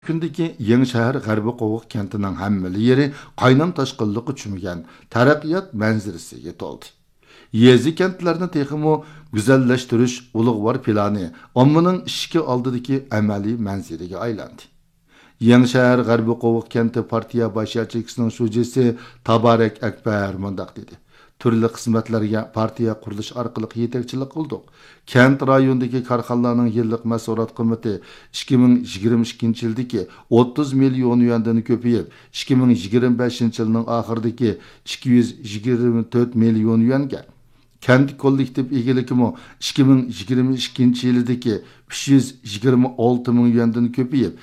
Kundaki Yeni Şəhər G'arbiy Qovuq kentining hammali yeri qaynam toshqinlikqa cho'mgan taraqqiyot manzarasiga to'ldi. Yezi kentlarni texmo go'zallashtirish ulug'vor plani ommaning ishki oldidagi amaliy manziliga aylandi. Yeni Şəhər G'arbiy Qovuq kenti partiya bosh yachisining shujisi Tabarek Akbar mundaq dedi. Türlü xizmatlarga partiya qurilish orqali yetakchilik qildik. Kent rayonidagi korxonalarning yillik masorat qiymati 2022 yildagi 30 million yuandan ko'payib, 2025 yilning oxiridagi 224 million yuanga. Kent kollektiv egilikimi 2022 yildagi 326 ming yuandan ko'payib,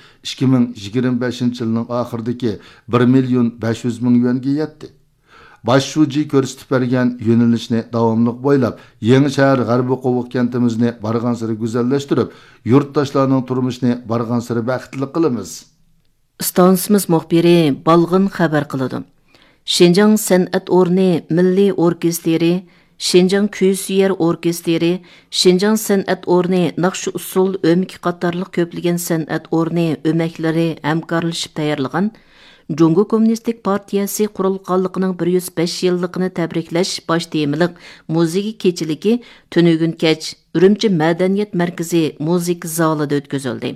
2025 yilning oxiridagi 1 million 500 ming yuanga yetdi. Başşuci ko'rsatib bergan yo'nalishni davomli bo'ylab, Yeni Şəhər G'arbiy Qovuq kentimizni barg'ansari go'zallashtirib, yurtdoshlarning turmushini barg'ansari baxtli qilamiz. Stansimiz muxbiri Balg'in xabar qiladi. Şinjan San'at o'rni Milliy orkestri, Şinjan Kuy-suyer orkestri, Şinjan San'at o'rni Naqshi usul o'mik qatorliq ko'plagan san'at o'rni o'maklari hamkorlashib tayyorlagan Jungo Kommunistik Partiyasi qurilganligining 105 yilligini tabriklash bosh temiliq muzika kechiligi tunugun kech Urumchi madaniyat markazi muzika zalida o'tkazildi.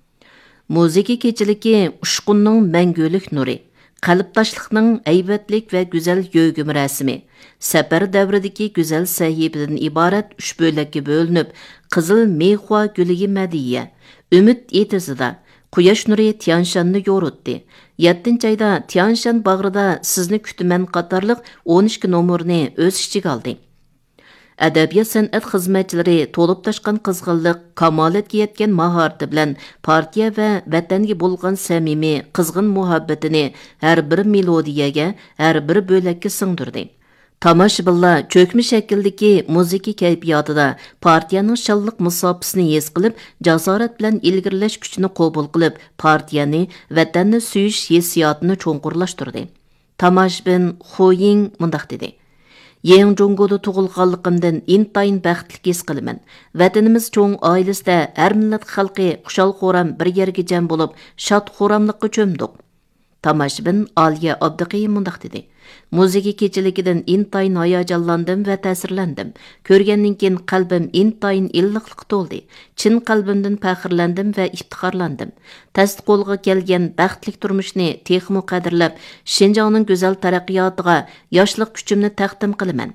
Muzika kechiligi ushqunning mangulik nuri, qalbdoshlikning aybatlik va go'zal yo'g'im rasmi, safar davridagi go'zal sahifadan iborat 3 bo'lakka bo'linib, qizil mexua guliga madiya, umid etizida Quyosh nuri Tianshanni yo'ritdi. 7 ayda Tianshan bag'rida sizni kutaman qatorliq 12 nomerni o'z ichiga oldi. Adabiyot san'at xizmatchilari to'lib toshgan qizg'inlik, kamolatga yetgan mahorati bilan partiya va vatanga bo'lgan samimiy, qizg'in muhabbatini har bir melodiyaga, har bir bo'lakka singdirdi. Tomoshabinlar cho'kmi shakldagi muzika kayfiyatida partiyaning shalliq musofasini his qilib, jasorat bilan ilgirlash kuchini qabul qilib, partiyani, vatanni suyish hissiyotini cho'nqurlashtirdi. Tomoshabin Xoying mundaq dedi. Yangi Jungoda tug'ilganligimdan intayin baxtli his qilaman. Vatanimiz cho'ng oilasida har millat xalqi xushal-xo'ram bir yerga jam bo'lib, shod-xo'ramlikqa cho'mdik. Tomoshabin Aliya Abduqiy mundaq dedi. Muzika kechiligidan intayin hayajonlandim va ta'sirlandim. Ko'rgandan keyin qalbim intayin illiqlik to'ldi. Chin qalbimdan faxrlandim va iftixorlandim. Tasdiqolga kelgan baxtli turmushni texmo qadrlab, Şinjanning go'zal taraqqiyotiga yoshlik kuchimni taqdim qilaman.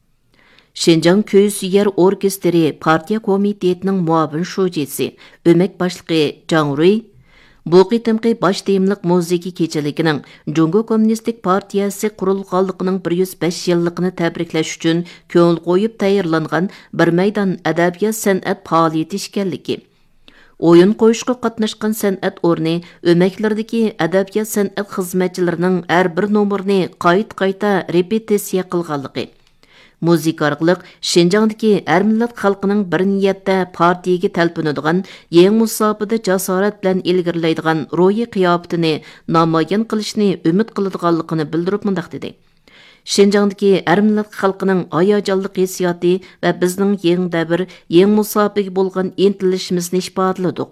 Şinjan Kuy-suyer orkestri partiya komitetining muavin shujisi, o'mak boshlig'i Jangruy bu qitimqi bosh temliq muzika kechiligining Jungo Kommunistik Partiyasi qurilganligining 105 yilligini tabriklash uchun ko'ngil qo'yib tayyorlangan bir maydon adabiyot san'at faoliyati ekanligi. O'yin qo'yishga qatnashgan san'at o'rni o'maklardagi adabiyot san'at xizmatchilarining har bir nomerini qayta repetitsiya qilganligi. Muzika orqali Şinjandagi har millat xalqining bir niyatda partiyaga talpinadigan, yangi musofada jasorat bilan ilgirlaydigan ro'yi qiyofatini namoyon qilishni umid qiladiganligini bildirib mundaq dedi. Şinjandagi har millat xalqining hayajonli hissiyoti va bizning yangi davr, yangi musofaga bo'lgan intilishimizni ifodaladik.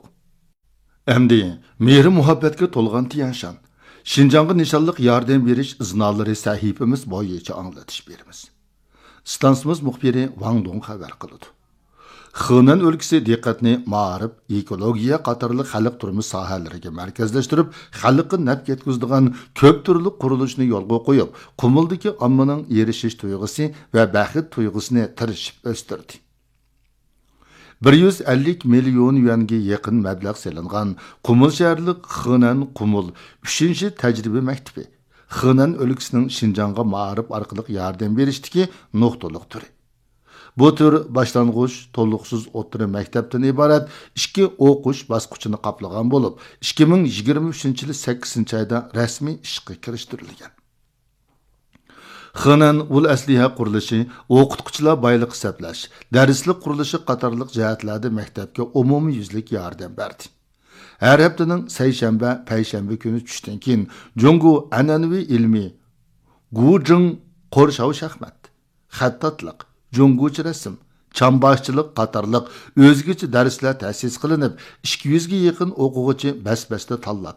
Endi mehri muhabbatga to'lgan Tianshan, Şinjanga nishonliq yordam berish iznolari sahifamiz bo'yicha anglatish beramiz. Stansimiz muxbiri Wang Dong xabar qildi. Xenan o'lkasi diqqatni ma'rif, ekologiya qatorli xalq turmush sohalariga markazlashtirib, xalqqa naf yetkazadigan ko'p turli qurilishni yo'lga qo'yib, Qumuldagi ommaning erishish tuyg'usi va baxt tuyg'usini tirishib o'stirdi. 150 million yuanga yaqin mablag' selingan Qumul shaharlik Xenan Qumul 3-tajriba maktabi Xenan o'lkasining Şinjanga ma'rif orqali yordam berishdagi nuqtaliq turi. Bu tür boshlang'ich to'liqsiz o'rta maktabdan iborat 2 o'qish bosqichini qoplagan bo'lib, 2023-yil 8-oyda rasmiy ishga kirishtirilgan. Xenan ul asliha qurilishi, o'qituvchilar boylik hisoblash, darslik qurilishi qatorliq jihatlarda maktabga umumiy yuzlik yordam berdi. Her haftaning seshanba, payshanba kuni tushdan keyin Jungo an'anaviy ilmiy Gujing qo'rshav shaxmat, xattatliq, jungochi rasm, çambaşçılık qatarlıq özgüçü dərslər təsis qılınıb, 200 ga yaqın o'quvchi bas-basda tanlab.